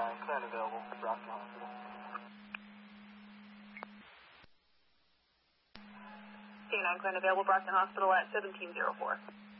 Clan available for Brockton Hospital. K9 Clan available, Brockton Hospital at 1704.